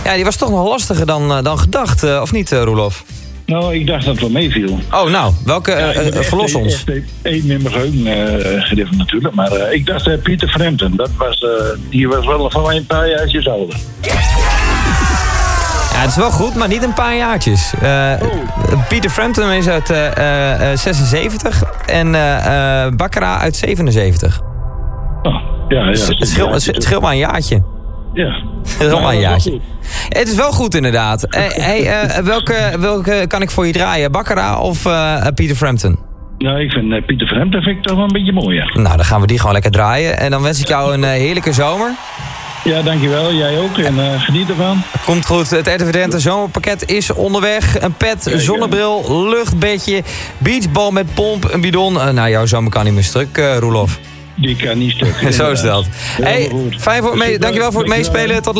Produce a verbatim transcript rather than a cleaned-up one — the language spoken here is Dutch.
Ja, die was toch nog lastiger dan, uh, dan gedacht, uh, of niet, uh, Roelof? Nou, ik dacht dat het wel meeviel. Oh, nou, welke, uh, ja, uh, verlos ons. Echt één in mijn geheugen uh, gedicht natuurlijk. Maar uh, ik dacht uh, Peter Frampton. Dat was, uh, die was wel van mij een paar jaartjes ouder. Ja, het is wel goed, maar niet een paar jaartjes. Uh, oh. Peter Frampton is uit uh, uh, zesenzeventig en uh, uh, Baccarat uit zevenenzeventig. Oh, ja, ja. Het, het, scheelt, het scheelt maar een jaartje. Ja. Het is al maar een jaartje. Het is wel goed inderdaad. Hey, hey, uh, welke, welke kan ik voor je draaien? Baccarat of uh, Peter Frampton? Nou, ik vind uh, Peter Frampton vind ik toch wel een beetje mooier. Nou, dan gaan we die gewoon lekker draaien. En dan wens ik jou een uh, heerlijke zomer. Ja, dankjewel. Jij ook. En uh, geniet ervan. Komt goed. Het R T V Drenthe zomerpakket is onderweg. Een pet, zonnebril, luchtbedje, beachbal met pomp, een bidon. Uh, nou, jouw zomer kan niet meer stuk, uh, Roelof. Die kan niet stuk. Zo is dat. Hey, fijn voor het mee- dankjewel voor het meespelen. Tot